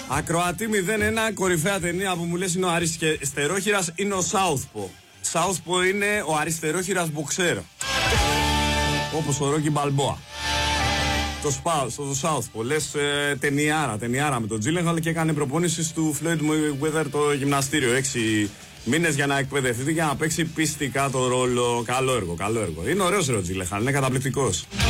Ακροατή 01, κορυφαία ταινία που μου λες είναι ο αριστερόχειρας, είναι ο Southpaw. Southpaw είναι ο αριστερόχειρας μποξέρ. Όπως ο Ρόκι Μπαλμπόα. Το Southpaw. Λες ταινιάρα με τον Τζίλενχαλ και έκανε προπόνηση του Floyd Mayweather το γυμναστήριο. 6 μήνες για να εκπαιδευτεί και να παίξει πιστικά το ρόλο. Καλό έργο. Είναι ωραίος ο Τζίλενχαλ, είναι καταπληκτικός.